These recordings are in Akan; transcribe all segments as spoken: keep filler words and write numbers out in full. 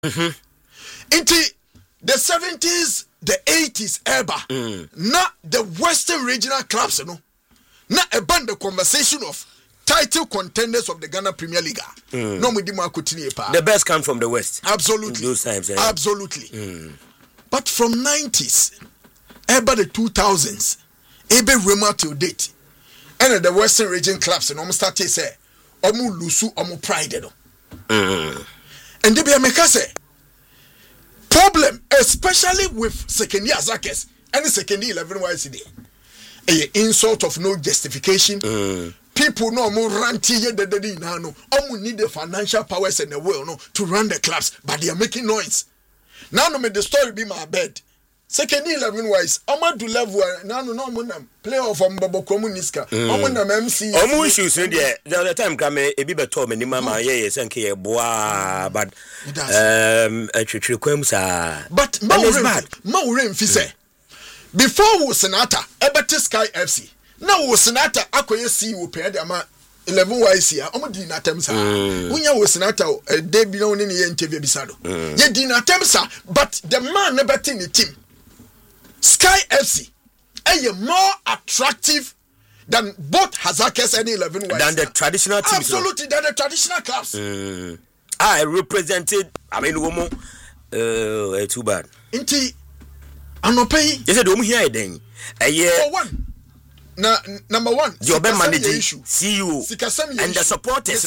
Mhm. Into the seventies, the eighties, ever. Mm. Not the Western regional clubs, you know. Not about the conversation of title contenders of the Ghana Premier League. Mm. No, we didn't. The best come from the West. Absolutely. Those times, eh? Absolutely. Mm. But from nineties, ever the two thousands, ever remote till date, and the Western region clubs, and almost start to say, omu lusu, omu pride, no. Mm. And they be a make say problem, especially with second year Zakes and the second year eleven Y C D. A insult of no justification. Mm. People no more ranty ye de de now no. Omu need the financial powers and the will no to run the clubs, but they are making noise. Now no me the story be my bed. Second year eleven wise, Omu do level now no no munam playoff from Bobo Komuniska. Omu na M C. Omu issues in there. The other time come a bit to me ni mama ye ye sanke boa but um a chichi kwemsa. But ma ure mfi say before we Senata Ebete Sky F C. Now we Senata akoye C wo pay dem eleven Y C a omo di na temsa. Unya we Senata e dey bi no ne ye interview bisado. Ye di na temsa but the man never in the team. Sky F C are more attractive than both Hazakes and eleven Y C. Than the traditional teams. Absolutely, than the traditional clubs. Mm. I represented, I mean, woman, uh, too bad. Inti, Anope. They said, Omu here then. A year. For one. Na, number one. Job manager, C E O, and the supporters.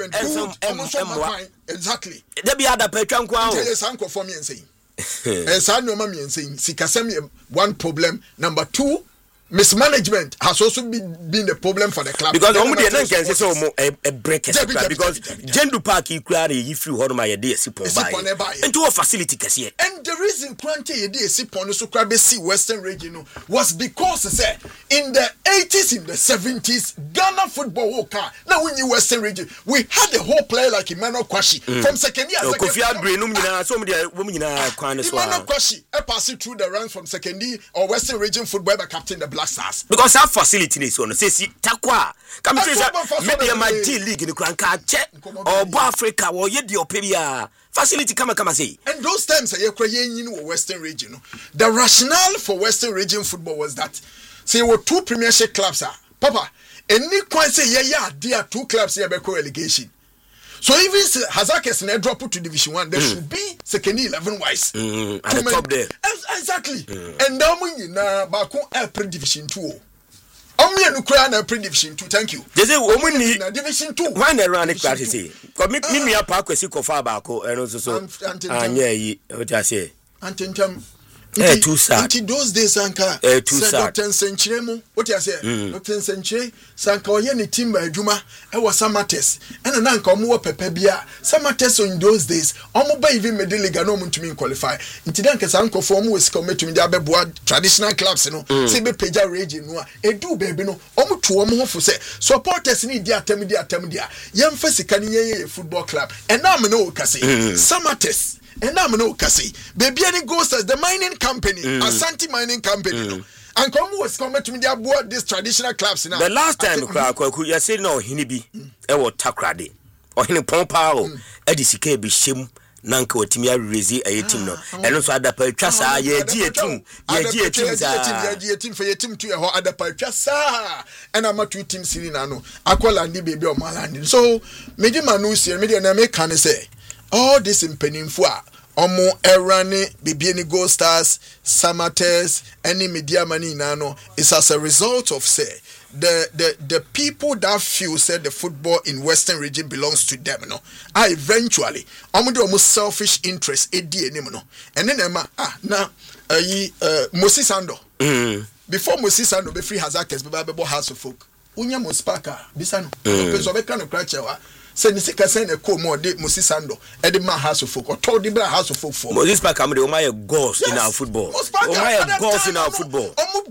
Exactly. There be other Petran Kwao. Yes, uncle for me and saying. As I know, mommy and saying, Sikasemi, one problem. Number two, mismanagement has also been, been the problem for the club. Because only the nine can say so a break because Jendu Park you cried if you hold my idea sip into a facility kasi. And the reason Quante idea sip on so crab see Western region was because say in the eighties, in the seventies, Ghana football walk now when you Western region we had a whole player like Emmanuel Kwashi mm. from second year. No, Kofi Adre, no, so many women in a corner. Emmanuel Kwashi, I pass it through the ranks from second year or Western region football by captain the Black Stars. Because our facility is on say takwa come to maybe my G League in the Kranka check or Bo Africa or ye the Operia facility come come say. And those times I in Western region. The rationale for Western region football was that say were two premiership clubs are Papa any quite say yeah yeah there are two clubs here by relegation. So even Hazakes and drop to Division One, there mm. should be second eleven wise mm. at the top there. Exactly. Mm. And now we na Baku April Division Two. Omi enu kura na April Division Two. Thank you. They say woman ni Division Two. Why na run it class say? Because me me me apa kwesi kofa Bako and also so. Anya yi what I say. Antentem. Eh too sad. Until those days Sanka. Eh too sad. Doctor Senchiremu. What you say? Doctor Senchire Sanka oye ni team by Juma. E was Samates. And na nka omo pepe bia. Samates in those days. Omo ba even made league no mun to qualify. Until then ke sanko for omo we come to me dey abeboa traditional clubs no. Say be Peja region no. E do baby no. Omo to omo ho say supporters ni dey atem dey atem dey. Yemfa sika ni ye football club. And now me no kase. Samates and now no kasi baby any goes as the mining company mm. Asante mining company mm. no and come was coming to me they bought these traditional clubs now the last time Kwaku you say no hinibi e wo takrade o hini pompa o e di sika bi hyem nanka otimi arezi aye team no eno so adapa twa saa ye di team ye di team saa ye di team for ye team to ye ho adapa twa saa and am two team siri na no akola ndi baby o malandi so me di manu sie me di na me kan say all this in Peninfua, Omo Erani, Bibiani Gold Stars, Samates, any media money nano is as a result of say the the the people that feel say the football in Western region belongs to them, no. I eventually Omo the almost selfish interest edi enim no. And then Emma ah na uh, uh Moses Sando. Mm. Before Moses Sando be free Hazakes be be house of folk. Unya Mospaka bisano. Peso be kan krachewa. Say ni sika say na ko mo de Moses Sando e de ma house of folk or told the house of folk for Moses Park am de o my goals in our football o my goals in our football omo do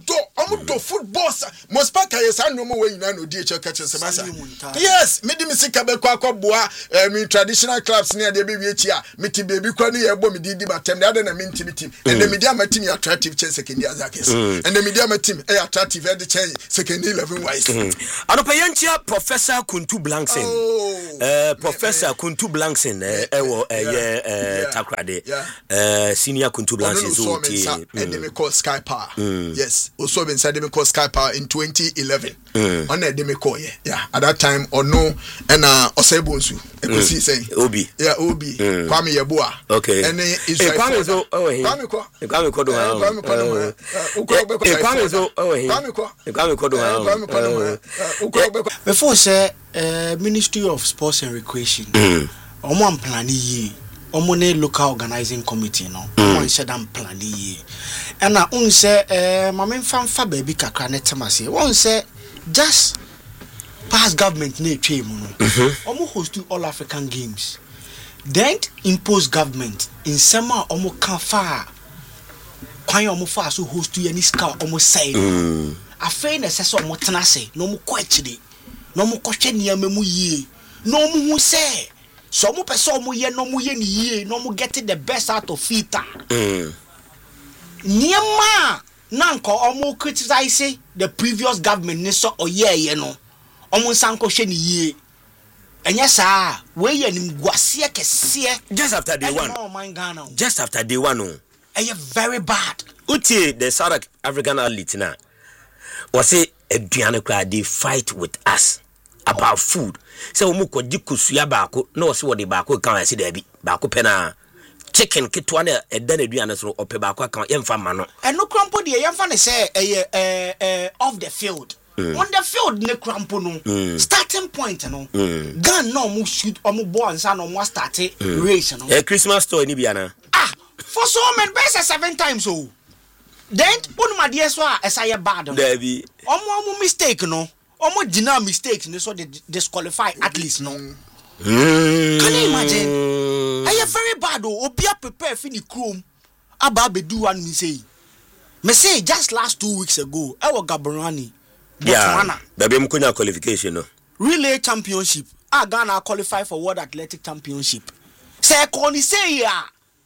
omo do football most pack yes I no mo we nyina no D H L catch semasa yes me di me sika be kwa akọboa me traditional clubs ne ade be wie chi a me ti baby kwa ne ye bo me di di batem na na me ntimi team and the media my team attractive chance second year zakes and the media my team eh attractive at the chance second eleven wise anopa yanchia Professor Kuntu Blankson eh Professor Kuntu Blankson eh ewo eh eh Takrade eh senior Kuntu Blankson so ti and they call Sky Power yes also been said they call Sky Power in twenty eleven on the me call yeah at that time or no and uh Osebonsu e ko see say Obi yeah Obi Kwame Yeboah okay and Israel Kwame so oh he Kwame ko Kwame ko do ha Kwame ko do Kwame so oh he Kwame ko Kwame ko do ha Kwame ko do before say uh, Ministry of Sports and Recreation omo am plan yi omo ne local organizing committee no omo say dan plan yi and na un say eh mama mfa baby kakra ne temase won say just past government na etwe mu no omo host all African games then impose government in sema omo kan fa kwan omo fa so host any ska omo say afei na sese omo tena se no omo ko akide no omo ko hwe niam mu yie no omo hu say so omo pese omo ye no omo ye ni yie no omo get the best out of it mm niema na nko omo criticize the previous government ni so oye ye no omo sanko hwe ni yie enya saa we ye nim guase kese just after day one just after day one no eye very bad uti the South African athlete na was say aduane kra they fight with us about food say omo kwaji kusua baako na wose wode baako kan ase da bi baako pena chicken kitwa na eda na aduane so ope baako kan yemfa ma no eno krampo de yemfa ne say eh eh off the field mm. on the field ne krampo no mm. starting point no mm. gun no mo shoot omo ball nsa no mo start mm. race no eh Christmas store ni bia na ah for so many best seven times oh then one my dear so as I bad there be omo omo mistake no omo deny mistakes no so they disqualify athletes no mm. Can you imagine I am very bad oh obi prepare fini chrome aba be do one me say me say just last two weeks ago I was Gaborone yeah baby m kunya qualification no relay championship I Ghana qualify for World Athletic Championship say ko ni say ya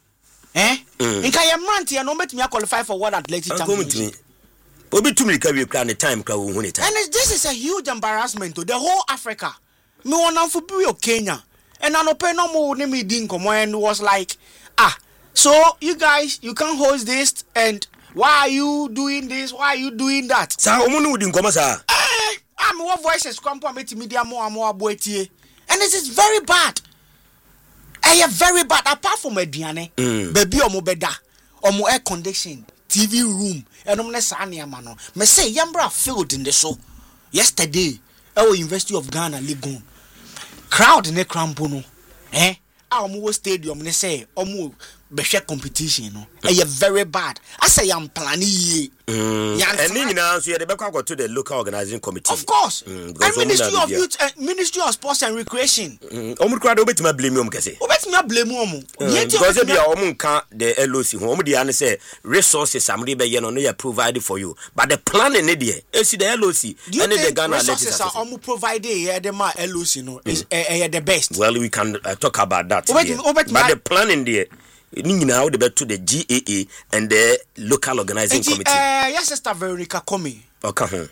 eh inka ye mante ya no betimi qualify for World Athletic Championship obi tumi ka we kra ne time kra wo hu ne time and this is a huge embarrassment to the whole Africa me wona for bio Kenya and I no pay no more ne me din komo and was like ah so you guys you can host this and why are you doing this why are you doing that sa omo no din komo sa eh am what voices kwampo meti media mo amo aboetie and this is very bad I am very bad apart from aduane baby omo beda omo air condition T V room enom ne sa ne ama no me say yambra field in the show yesterday our University of Ghana Legon crowd ne crampo no eh a omo stadium ne say omo behwe competition no eh very bad I say am plan ye and ni na so ye de be kwa to the local organizing committee of course mm, and Ministry of Youth uh, Ministry of Sports and Recreation omo crowd obetima blame omo kese obetima blame omo because e bia omo nka the L O C ho omo dia ne say resources amde be ye no no ya provide for you but the planning ne dey e see the L O C and the Ghana resources are omo provide here the ma L O C no is eh the best well we can uh, talk about that but the planning there ni nyina would be to the G A A and the local organizing committee eh yes sister Veronica Kome okay huh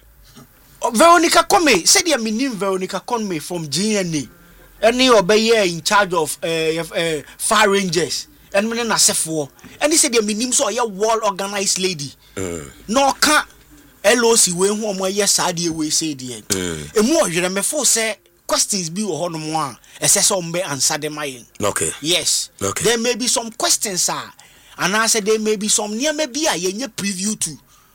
Veronica Kome said ya minim Veronica Kome from G N A any obey in charge of uh, uh, Fire Rangers and me na sefo and he said ya minim so ya wall organized lady mm. no ka L O C we hu omo yes ade we say de emu ohwere me fo say questions be or no more ese so mbe answer them ayen okay yes okay there may be some questions are and I said there may be some near maybe a yenye preview to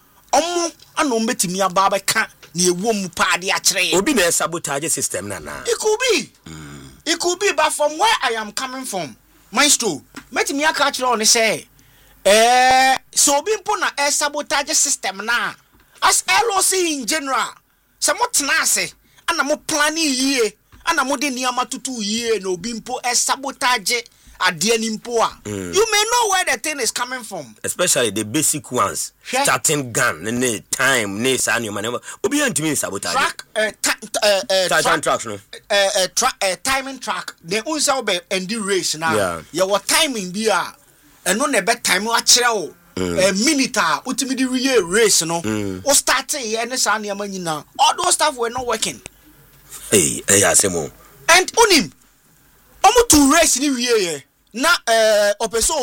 omo ano mbetimi aba ka na ewo mu pa de a kire obi na sabotage system na na it could be mm. it could be but from where I am coming from maestro metimi aka kire on say eh so obi mpo na e sabotage system na as L O C in general some tena ase ana mo planning yie ana mo de niama tutu yie na obi mpo e sabotage adeɛ ni mpo a you may know where the thing is coming from, especially the basic ones. Yeah. Starting gun ne time ne saa nneɛma nneɛma obi antumi sabotage track uh, ta- uh, uh, time track tracks no uh, uh, tra- uh, timing track the unsa be endi race now Yeah. ya what timing bi a eno na be time wa kyerɛ wo a minute a utimi di relay race no o start ye ne saa nneɛma nyina all those stuff were not working. hey hey asemo And unim omo to race ni wie ye na eh opeso